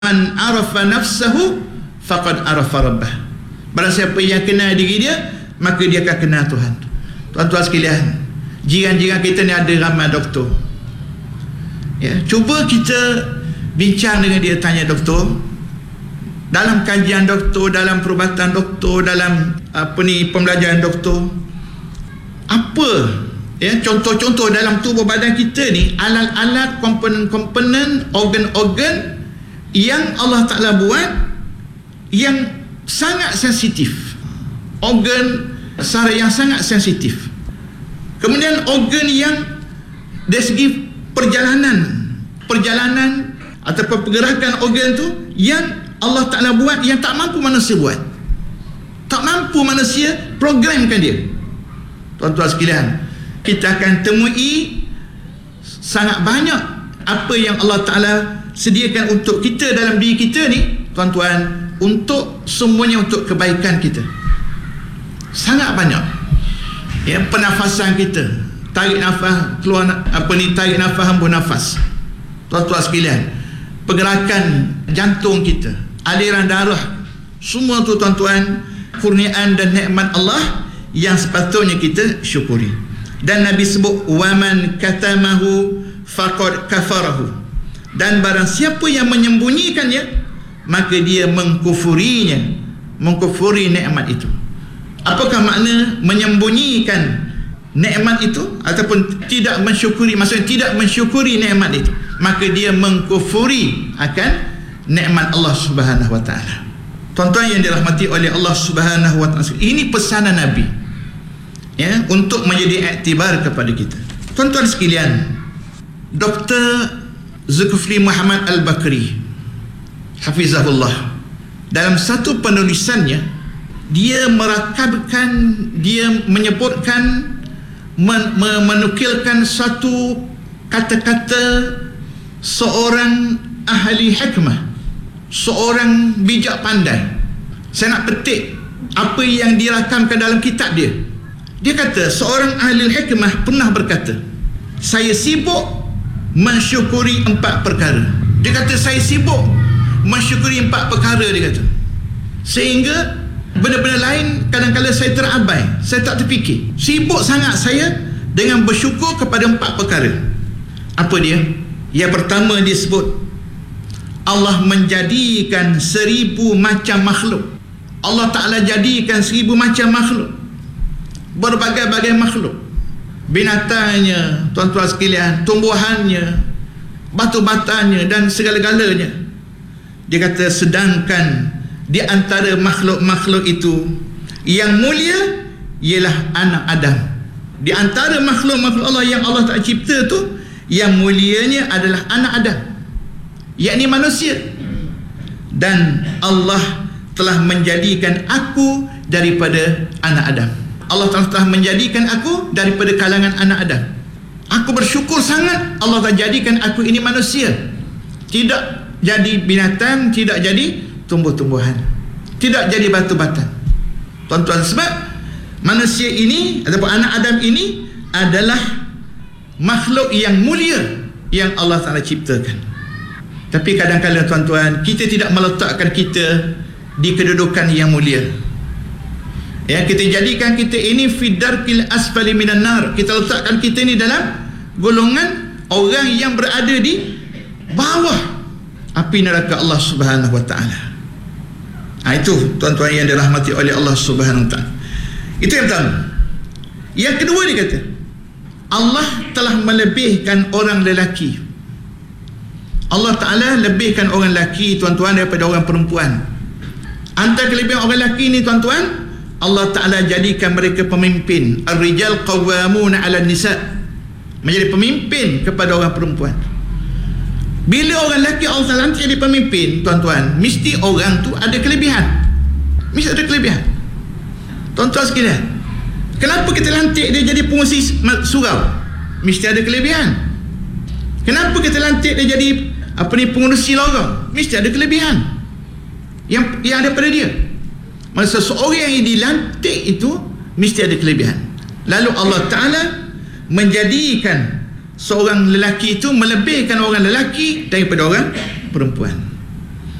Man arafa nafsahu faqad arafa rabbah. Barang siapa yang kenal diri dia, maka dia akan kenal Tuhan. Tuan-tuan sekalian, jiran-jiran kita ni ada ramai doktor. Ya, cuba kita bincang dengan dia, tanya doktor, dalam kajian doktor, dalam perubatan doktor, dalam pembelajaran doktor, apa ya contoh-contoh dalam tubuh badan kita ni, alat-alat, komponen-komponen, organ-organ yang Allah Ta'ala buat yang sangat sensitif, organ saraf yang sangat sensitif. Kemudian organ yang dari segi perjalanan ataupun pergerakan organ tu yang Allah Ta'ala buat yang tak mampu manusia buat, tak mampu manusia programkan dia. Tuan-tuan sekalian, kita akan temui sangat banyak apa yang Allah Ta'ala sediakan untuk kita dalam diri kita ni, tuan-tuan, untuk semuanya untuk kebaikan kita. Sangat banyak. Ya, pernafasan kita, tarik nafas, keluar tarik nafas, hembus nafas. Tuan-tuan sekalian, pergerakan jantung kita, aliran darah, semua tu tuan-tuan, kurniaan dan nikmat Allah yang sepatutnya kita syukuri. Dan Nabi sebut waman katamahu faqad kafarahu, dan barang siapa yang menyembunyikannya, maka dia mengkufuri nikmat itu. Apakah makna menyembunyikan nikmat itu ataupun tidak mensyukuri? Maksudnya tidak mensyukuri nikmat itu, maka dia mengkufuri akan nikmat Allah Subhanahu wa taala. Tuan-tuan yang dirahmati oleh Allah Subhanahu wa taala, ini pesanan Nabi ya, untuk menjadi iktibar kepada kita. Tuan-tuan sekalian, Dr. Zulkifli Muhammad Al-Bakri hafizahullah, dalam satu penulisannya, dia merakabkan, dia menyebutkan, menukilkan satu kata-kata seorang ahli hikmah, seorang bijak pandai. Saya nak petik apa yang dirakamkan dalam kitab dia. Dia kata seorang ahli hikmah pernah berkata, saya sibuk mensyukuri 4 perkara. Dia kata saya sibuk mensyukuri 4 perkara, dia kata, sehingga benda-benda lain kadang-kadang saya terabai, saya tak terfikir. Sibuk sangat saya dengan bersyukur kepada 4 perkara. Apa dia? Yang pertama dia sebut, Allah menjadikan 1000 macam makhluk. Allah Ta'ala jadikan 1000 macam makhluk, berbagai-bagai makhluk, binatangnya, tuan-tuan sekalian, tumbuhannya, batu-batanya dan segala-galanya. Dia kata sedangkan di antara makhluk-makhluk itu yang mulia ialah anak Adam. Di antara makhluk-makhluk Allah yang Allah tak cipta tu, yang mulianya adalah anak Adam, yakni manusia. Dan Allah telah menjadikan aku daripada anak Adam. Allah telah menjadikan aku daripada kalangan anak Adam. Aku bersyukur sangat Allah telah jadikan aku ini manusia, tidak jadi binatang, tidak jadi tumbuh-tumbuhan, tidak jadi batu-batan. Tuan-tuan, sebab manusia ini ataupun anak Adam ini adalah makhluk yang mulia yang Allah Ta'ala ciptakan. Tapi kadang-kadang tuan-tuan, kita tidak meletakkan kita di kedudukan yang mulia. Ya, kita jadikan kita ini fidarkil asfali minan nar. Kita letakkan kita ini dalam golongan orang yang berada di bawah api neraka Allah Subhanahu wa taala. Itu tuan-tuan yang dirahmati oleh Allah Subhanahu wa taala. Itu yang pertama. Yang kedua, dia kata Allah telah melebihkan orang lelaki. Allah Ta'ala lebihkan orang lelaki, tuan-tuan, daripada orang perempuan. Antara kelebihan orang lelaki ni, tuan-tuan, Allah Ta'ala jadikan mereka pemimpin. Ar-rijal qawwamuna 'ala nisa, menjadi pemimpin kepada orang perempuan. Bila orang lelaki Allah Ta'ala jadi pemimpin, tuan-tuan, mesti orang tu ada kelebihan. Mesti ada kelebihan. Tuan-tuan sekalian, kenapa kita lantik dia jadi pengurusi surau? Mesti ada kelebihan. Kenapa kita lantik dia jadi pengurusi lorong? Mesti ada kelebihan yang ada pada dia. Masa seorang yang dilantik itu mesti ada kelebihan. Lalu Allah Ta'ala menjadikan seorang lelaki itu melebihkan orang lelaki daripada orang perempuan.